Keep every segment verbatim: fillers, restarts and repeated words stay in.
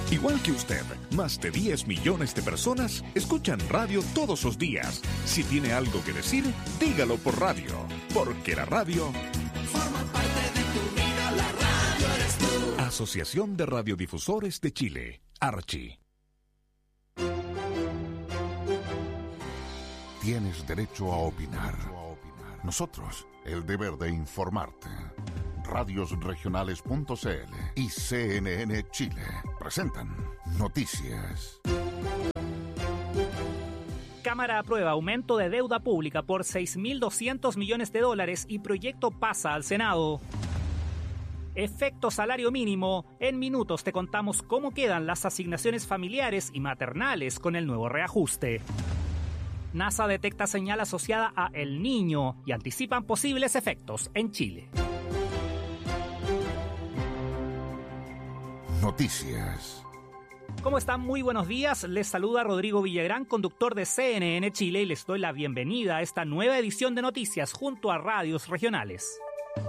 Igual que usted, más de diez millones de personas escuchan radio todos los días. Si tiene algo que decir, dígalo por radio, porque la radio forma parte de tu vida, la radio eres tú. Asociación de Radiodifusores de Chile, Archi. Tienes derecho a opinar. Nosotros, el deber de informarte. radios regionales punto c l y C N N Chile presentan Noticias. Cámara aprueba aumento de deuda pública por seis mil doscientos millones de dólares y proyecto pasa al Senado. Efecto salario mínimo. En minutos te contamos cómo quedan las asignaciones familiares y maternales con el nuevo reajuste. NASA detecta señal asociada a El Niño y anticipan posibles efectos en Chile. Noticias. ¿Cómo están? Muy buenos días. Les saluda Rodrigo Villagrán, conductor de C N N Chile, y les doy la bienvenida a esta nueva edición de Noticias junto a radios regionales.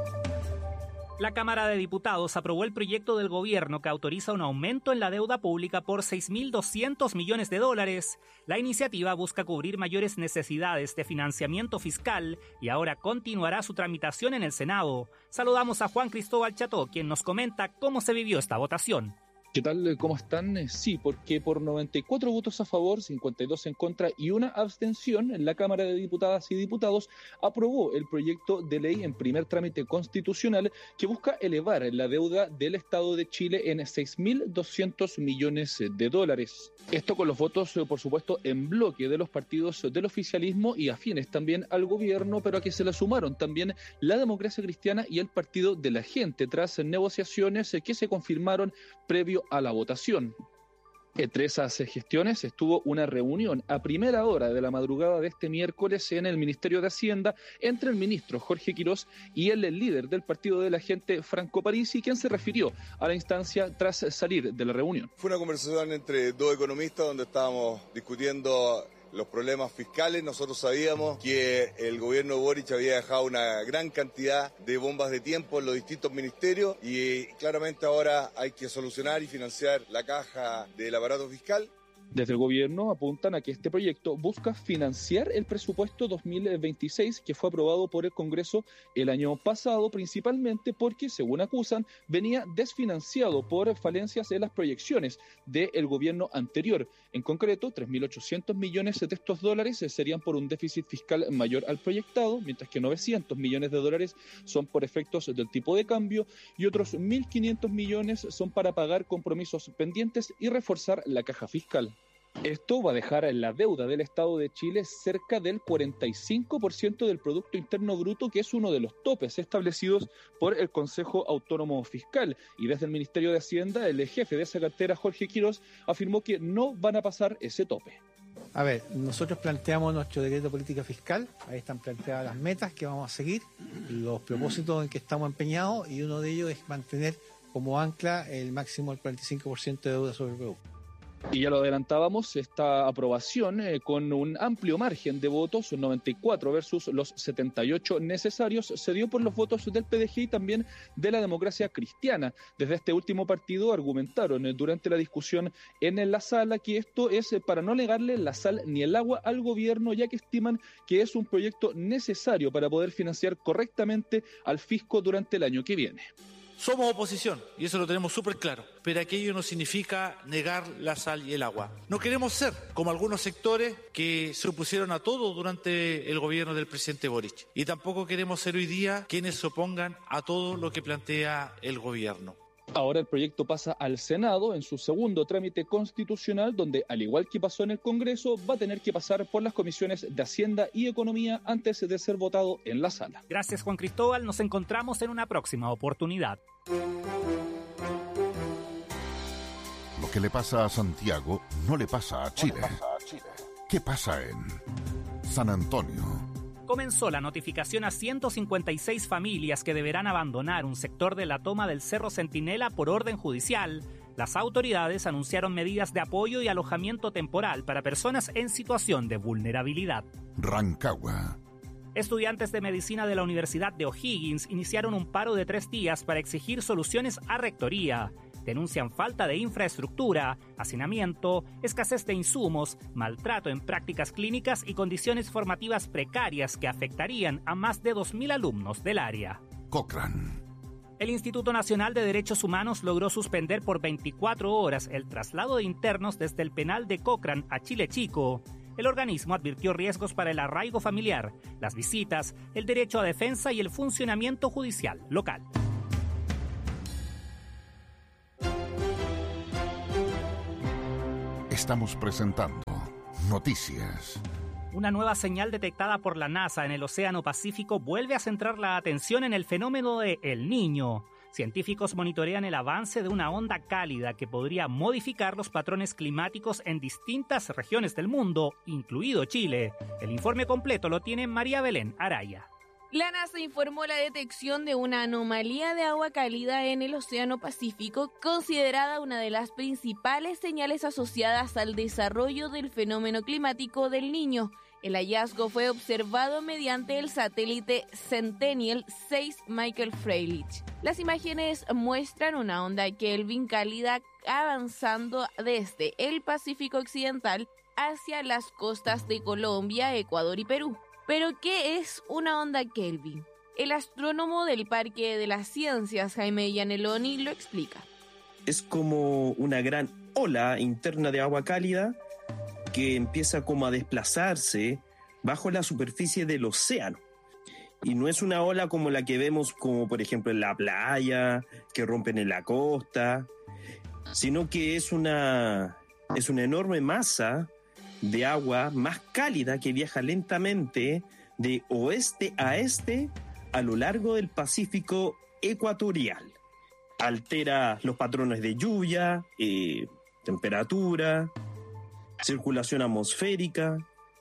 La Cámara de Diputados aprobó el proyecto del gobierno que autoriza un aumento en la deuda pública por seis mil doscientos millones de dólares. La iniciativa busca cubrir mayores necesidades de financiamiento fiscal y ahora continuará su tramitación en el Senado. Saludamos a Juan Cristóbal Cható, quien nos comenta cómo se vivió esta votación. ¿Qué tal? ¿Cómo están? Sí, porque por noventa y cuatro votos a favor, cincuenta y dos en contra y una abstención, la Cámara de Diputadas y Diputados aprobó el proyecto de ley en primer trámite constitucional que busca elevar la deuda del Estado de Chile en seis mil doscientos millones de dólares. Esto con los votos, por supuesto, en bloque de los partidos del oficialismo y afines también al gobierno, pero a que se le sumaron también la Democracia Cristiana y el Partido de la Gente, tras negociaciones que se confirmaron previo a la votación. Entre esas gestiones estuvo una reunión a primera hora de la madrugada de este miércoles en el Ministerio de Hacienda entre el ministro Jorge Quirós y el líder del Partido de la Gente, Franco Parisi, quien se refirió a la instancia tras salir de la reunión. Fue una conversación entre dos economistas donde estábamos discutiendo los problemas fiscales. Nosotros sabíamos que el gobierno de Boric había dejado una gran cantidad de bombas de tiempo en los distintos ministerios y claramente ahora hay que solucionar y financiar la caja del aparato fiscal. Desde el gobierno apuntan a que este proyecto busca financiar el presupuesto dos mil veintiséis que fue aprobado por el Congreso el año pasado, principalmente porque, según acusan, venía desfinanciado por falencias en las proyecciones del gobierno anterior. En concreto, tres mil ochocientos millones de estos dólares serían por un déficit fiscal mayor al proyectado, mientras que novecientos millones de dólares son por efectos del tipo de cambio y otros mil quinientos millones son para pagar compromisos pendientes y reforzar la caja fiscal. Esto va a dejar la deuda del Estado de Chile cerca del cuarenta y cinco por ciento del Producto Interno Bruto, que es uno de los topes establecidos por el Consejo Autónomo Fiscal. Y desde el Ministerio de Hacienda, el jefe de esa cartera, Jorge Quirós, afirmó que no van a pasar ese tope. A ver, nosotros planteamos nuestro decreto de política fiscal, ahí están planteadas las metas que vamos a seguir, los propósitos en que estamos empeñados, y uno de ellos es mantener como ancla el máximo del cuarenta y cinco por ciento de deuda sobre el producto. Y ya lo adelantábamos, esta aprobación eh, con un amplio margen de votos, noventa y cuatro versus los setenta y ocho necesarios, se dio por los votos del P D G y también de la Democracia Cristiana. Desde este último partido argumentaron eh, durante la discusión en la sala que esto es eh, para no negarle la sal ni el agua al gobierno, ya que estiman que es un proyecto necesario para poder financiar correctamente al fisco durante el año que viene. Somos oposición, y eso lo tenemos súper claro, pero aquello no significa negar la sal y el agua. No queremos ser como algunos sectores que se opusieron a todo durante el gobierno del presidente Boric, y tampoco queremos ser hoy día quienes se opongan a todo lo que plantea el gobierno. Ahora el proyecto pasa al Senado en su segundo trámite constitucional, donde, al igual que pasó en el Congreso, va a tener que pasar por las comisiones de Hacienda y Economía antes de ser votado en la sala. Gracias, Juan Cristóbal. Nos encontramos en una próxima oportunidad. Lo que le pasa a Santiago no le pasa a Chile. ¿Qué pasa en San Antonio? Comenzó la notificación a ciento cincuenta y seis familias que deberán abandonar un sector de la toma del Cerro Centinela por orden judicial. Las autoridades anunciaron medidas de apoyo y alojamiento temporal para personas en situación de vulnerabilidad. Rancagua. Estudiantes de medicina de la Universidad de O'Higgins iniciaron un paro de tres días para exigir soluciones a rectoría. Denuncian falta de infraestructura, hacinamiento, escasez de insumos, maltrato en prácticas clínicas y condiciones formativas precarias que afectarían a más de dos mil alumnos del área. Cochrane. El Instituto Nacional de Derechos Humanos logró suspender por veinticuatro horas el traslado de internos desde el penal de Cochrane a Chile Chico. El organismo advirtió riesgos para el arraigo familiar, las visitas, el derecho a defensa y el funcionamiento judicial local. Estamos presentando Noticias. Una nueva señal detectada por la NASA en el Océano Pacífico vuelve a centrar la atención en el fenómeno de El Niño. Científicos monitorean el avance de una onda cálida que podría modificar los patrones climáticos en distintas regiones del mundo, incluido Chile. El informe completo lo tiene María Belén Araya. La NASA informó la detección de una anomalía de agua cálida en el Océano Pacífico, considerada una de las principales señales asociadas al desarrollo del fenómeno climático del Niño. El hallazgo fue observado mediante el satélite Sentinel seis Michael Freilich. Las imágenes muestran una onda Kelvin cálida avanzando desde el Pacífico Occidental hacia las costas de Colombia, Ecuador y Perú. ¿Pero qué es una onda Kelvin? El astrónomo del Parque de las Ciencias, Jaime Gianelloni, lo explica. Es como una gran ola interna de agua cálida que empieza como a desplazarse bajo la superficie del océano. Y no es una ola como la que vemos como por ejemplo en la playa, que rompen en la costa, sino que es una, es una enorme masa de agua más cálida que viaja lentamente de oeste a este a lo largo del Pacífico ecuatorial. Altera los patrones de lluvia, eh, temperatura, circulación atmosférica,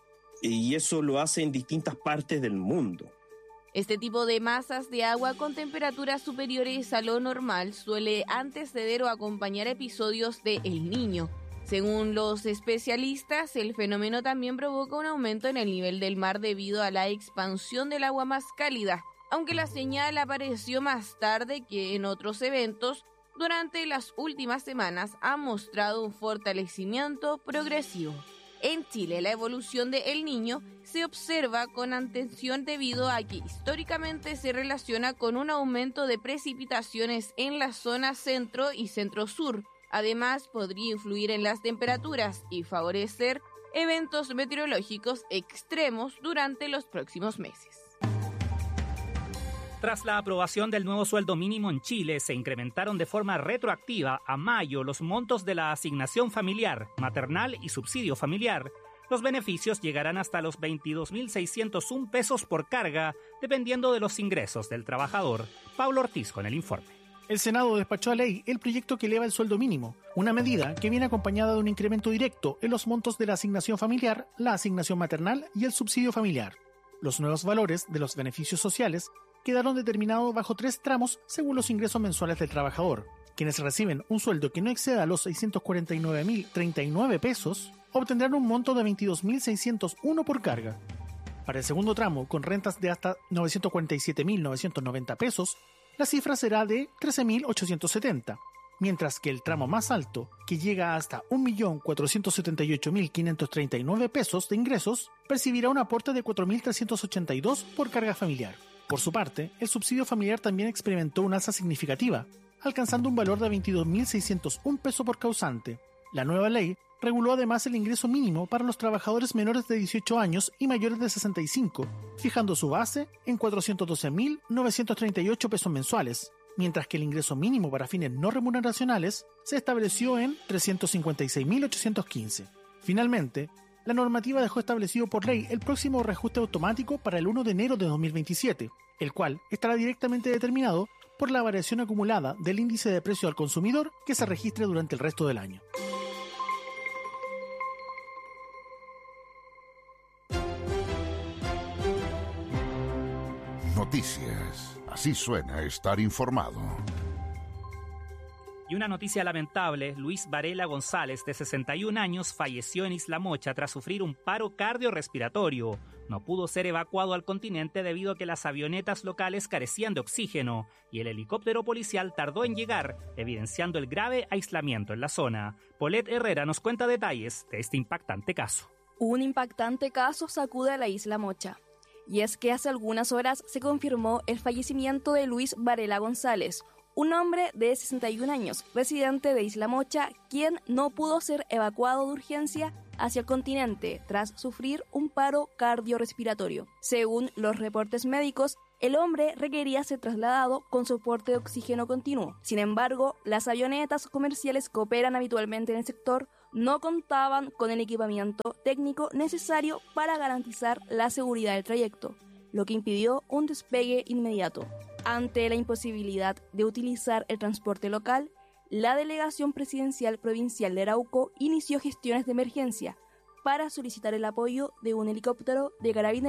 y eso lo hace en distintas partes del mundo. Este tipo de masas de agua con temperaturas superiores a lo normal suele anteceder o acompañar episodios de El Niño. Según los especialistas, el fenómeno también provoca un aumento en el nivel del mar debido a la expansión del agua más cálida, aunque la señal apareció más tarde que en otros eventos. Durante las últimas semanas ha mostrado un fortalecimiento progresivo. En Chile, la evolución de El Niño se observa con atención debido a que históricamente se relaciona con un aumento de precipitaciones en la zona centro y centro-sur. Además, podría influir en las temperaturas y favorecer eventos meteorológicos extremos durante los próximos meses. Tras la aprobación del nuevo sueldo mínimo en Chile, se incrementaron de forma retroactiva a mayo los montos de la asignación familiar, maternal y subsidio familiar. Los beneficios llegarán hasta los veintidós mil seiscientos uno pesos por carga, dependiendo de los ingresos del trabajador. Pablo Ortiz con el informe. El Senado despachó a ley el proyecto que eleva el sueldo mínimo, una medida que viene acompañada de un incremento directo en los montos de la asignación familiar, la asignación maternal y el subsidio familiar. Los nuevos valores de los beneficios sociales quedaron determinados bajo tres tramos según los ingresos mensuales del trabajador. Quienes reciben un sueldo que no exceda los seiscientos cuarenta y nueve mil treinta y nueve pesos obtendrán un monto de veintidós mil seiscientos uno por carga. Para el segundo tramo, con rentas de hasta novecientos cuarenta y siete mil novecientos noventa pesos, la cifra será de trece mil ochocientos setenta, mientras que el tramo más alto, que llega hasta un millón cuatrocientos setenta y ocho mil quinientos treinta y nueve pesos de ingresos, percibirá un aporte de cuatro mil trescientos ochenta y dos por carga familiar. Por su parte, el subsidio familiar también experimentó una alza significativa, alcanzando un valor de veintidós mil seiscientos uno pesos por causante. La nueva ley reguló además el ingreso mínimo para los trabajadores menores de dieciocho años y mayores de sesenta y cinco, fijando su base en cuatrocientos doce mil novecientos treinta y ocho pesos mensuales, mientras que el ingreso mínimo para fines no remuneracionales se estableció en trescientos cincuenta y seis mil ochocientos quince. Finalmente, la normativa dejó establecido por ley el próximo reajuste automático para el primero de enero de dos mil veintisiete, el cual estará directamente determinado por la variación acumulada del índice de precio al consumidor que se registre durante el resto del año. Noticias. Así suena estar informado. Y una noticia lamentable, Luis Varela González, de sesenta y un años, falleció en Isla Mocha tras sufrir un paro cardiorrespiratorio. no pudo ser evacuado al continente debido a que las avionetas locales carecían de oxígeno y el helicóptero policial tardó en llegar, evidenciando el grave aislamiento en la zona. Paulette Herrera nos cuenta detalles de este impactante caso. Un impactante caso sacude a la isla Mocha. Y es que hace algunas horas se confirmó el fallecimiento de Luis Varela González, un hombre de sesenta y un años, residente de Isla Mocha, quien no pudo ser evacuado de urgencia hacia el continente tras sufrir un paro cardiorrespiratorio. Según los reportes médicos, el hombre requería ser trasladado con soporte de oxígeno continuo. Sin embargo, las avionetas comerciales que operan habitualmente en el sector no contaban con el equipamiento técnico necesario para garantizar la seguridad del trayecto, lo que impidió un despegue inmediato. Ante la imposibilidad de utilizar el transporte local, la Delegación Presidencial Provincial de Arauco inició gestiones de emergencia para solicitar el apoyo de un helicóptero de Carabineros